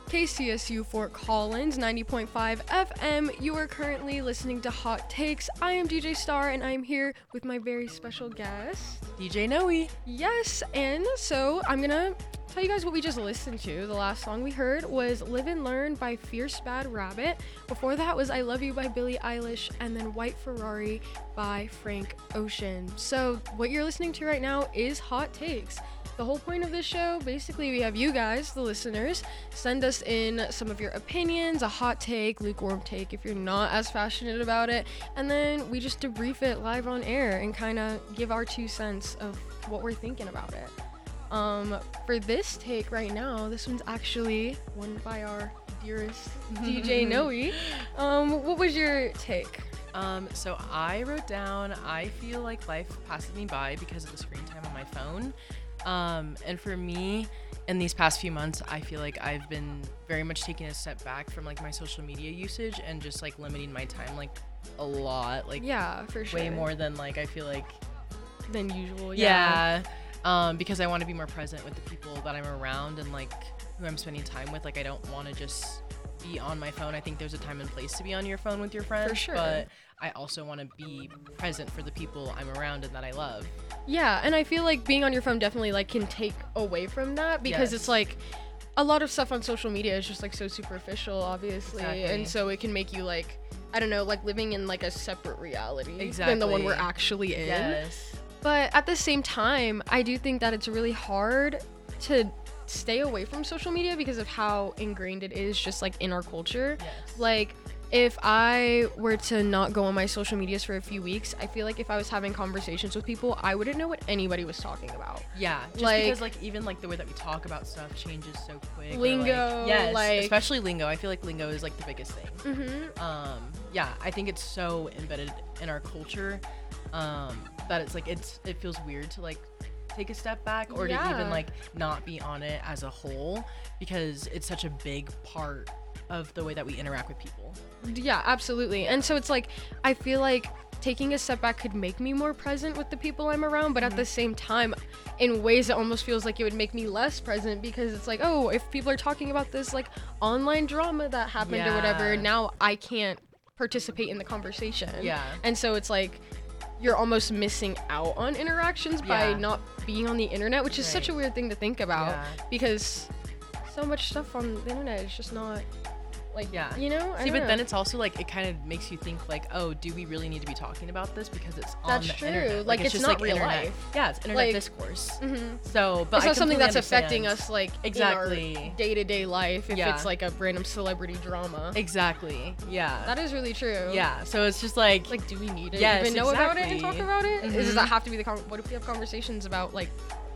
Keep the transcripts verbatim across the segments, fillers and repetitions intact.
K C S U Fort Collins, ninety point five F M. You are currently listening to Hot Takes. I am D J Star, and I am here with my very special guest, D J Noe. Yes, and so I'm gonna tell you guys what we just listened to. The last song we heard was Live and Learn by Fierce Bad Rabbit. Before that was I Love You by Billie Eilish, and then White Ferrari by Frank Ocean. So what you're listening to right now is Hot Takes. The whole point of this show, basically, we have you guys, the listeners, send us in some of your opinions, a hot take, lukewarm take if you're not as passionate about it, and then we just debrief it live on air and kind of give our two cents of what we're thinking about it. Um, for this take right now, this one's actually one by our dearest D J Noe. Um, what was your take? Um, so I wrote down, I feel like life passes me by because of the screen time on my phone. Um, and for me, in these past few months, I feel like I've been very much taking a step back from like my social media usage and just like limiting my time like a lot, like yeah, for sure, way more than like I feel like than usual. Yeah, yeah um, because I want to be more present with the people that I'm around and like who I'm spending time with. Like I don't want to just be on my phone. I think there's a time and place to be on your phone with your friends, for sure, but I also want to be present for the people I'm around and that I love. Yeah, and I feel like being on your phone definitely like can take away from that because yes. It's like a lot of stuff on social media is just like so superficial, obviously, exactly. And so it can make you like, I don't know, like living in like a separate reality exactly. than the one we're actually in. Yes. But at the same time, I do think that it's really hard to stay away from social media because of how ingrained it is just like in our culture. Yes. Like if I were to not go on my social medias for a few weeks, I feel like if I was having conversations with people, I wouldn't know what anybody was talking about. Yeah, just like, because like even like the way that we talk about stuff changes so quick. Lingo, like, yes, like, especially lingo. I feel like lingo is like the biggest thing. Mm-hmm. Um, yeah, I think it's so embedded in our culture um, that it's like it's it feels weird to like take a step back or yeah. to even like not be on it as a whole because it's such a big part of the way that we interact with people. Yeah, absolutely. And so it's like I feel like taking a step back could make me more present with the people I'm around, but mm-hmm. at the same time in ways it almost feels like it would make me less present because it's like, oh, if people are talking about this like online drama that happened yeah. or whatever, now I can't participate in the conversation. Yeah. And so it's like you're almost missing out on interactions by yeah. not being on the internet, which is right. such a weird thing to think about yeah. because so much stuff on the internet is just not like, yeah, you know. I See, but know. then it's also like it kind of makes you think like, oh, do we really need to be talking about this because it's on that's the true. internet? Like, like it's, it's just not like real internet. life. Yeah, it's internet like, discourse. Mm-hmm. So, but it's I not something that's understand. affecting us like exactly in our day-to-day life. If yeah. it's like a random celebrity drama. Exactly. Yeah. That is really true. Yeah. So it's just like, like, do we need to yes, even know exactly. about it and talk about it? Mm-hmm. Does that have to be the con- what if we have conversations about like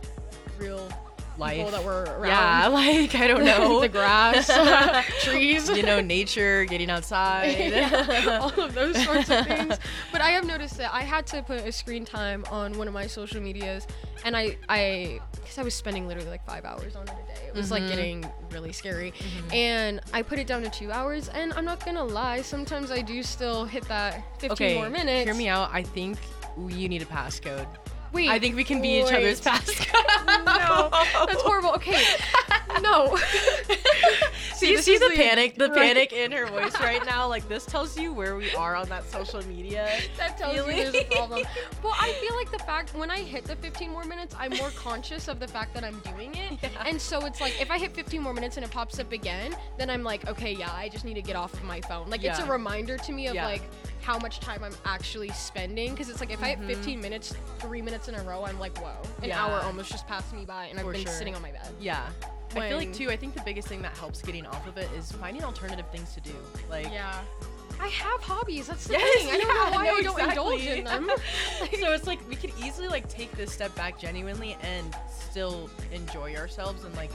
real life, people that were around? Yeah, like I don't know, the grass, trees, you know, nature, getting outside, yeah, all of those sorts of things. But I have noticed that I had to put a screen time on one of my social medias, and I, I, because I was spending literally like five hours on it a day. It was mm-hmm. like getting really scary, mm-hmm. and I put it down to two hours. And I'm not gonna lie, sometimes I do still hit that fifteen okay, more minutes. Hear me out. I think you need a passcode. Wait, I think we can be wait. each other's passcode. No, that's horrible. Okay, no. See, you see the panic, the right. panic in her voice right now. Like this tells you where we are on that social media. That tells feeling. You there's a problem. But I feel like the fact when I hit the fifteen more minutes, I'm more conscious of the fact that I'm doing it. Yeah. And so it's like if I hit fifteen more minutes and it pops up again, then I'm like, okay, yeah, I just need to get off of my phone. Like yeah. it's a reminder to me of yeah. like how much time I'm actually spending. Because it's like if mm-hmm. I hit fifteen minutes, three minutes in a row, I'm like, whoa, an yeah. hour almost just passed me by, and For I've been sure. sitting on my bed. Yeah. When... I feel like too, I think the biggest thing that helps getting off of it is finding alternative things to do. Like yeah. I have hobbies. That's the yes, thing. I don't yeah, know why no, I don't exactly. indulge in them. Like, so it's like we could easily like take this step back genuinely and still enjoy ourselves and like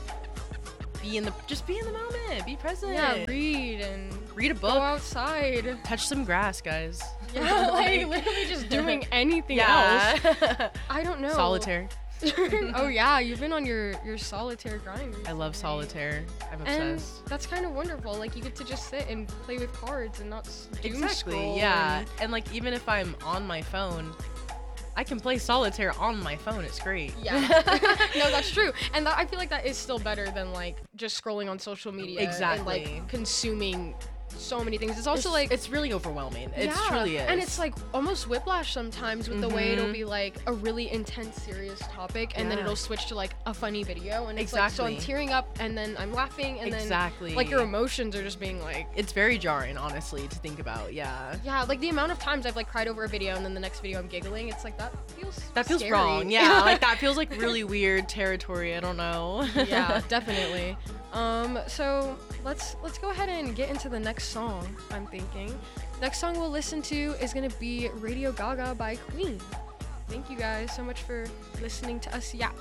be in the just be in the moment, be present. Yeah, read and read a book. Go outside. Touch some grass, guys. Yeah, like literally just doing anything yeah. else. I don't know. Solitaire. Oh yeah, you've been on your your solitaire grind recently. I love solitaire. I'm obsessed. And that's kind of wonderful. Like you get to just sit and play with cards and not doom exactly. scroll Yeah, and, and like even if I'm on my phone, I can play solitaire on my phone. It's great. Yeah. No, that's true. And that, I feel like that is still better than like just scrolling on social media Exactly. and like consuming so many things. It's also it's, like it's really overwhelming. It yeah, truly is. and it's like almost whiplash sometimes with mm-hmm. the way it'll be like a really intense, serious topic, and yeah. then it'll switch to like a funny video, and it's exactly. like so I'm tearing up, and then I'm laughing, and exactly. then like your emotions are just being like. It's very jarring, honestly, to think about. Yeah. Yeah, like the amount of times I've like cried over a video, and then the next video I'm giggling. It's like that feels. That feels scary. wrong. Yeah, like that feels like really weird territory. I don't know. Yeah, definitely. Um, so let's let's go ahead and get into the next song. I'm thinking. Next song we'll listen to is gonna be Radio Gaga by Queen. Thank you guys so much for listening to us yap.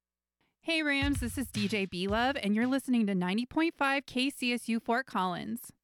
Hey Rams, this is D J B Love, and you're listening to ninety point five K C S U Fort Collins.